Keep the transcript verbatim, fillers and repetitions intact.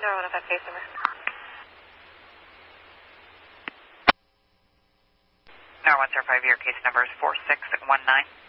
zero one five case number. Tower one zero five, your case number is four six one nine.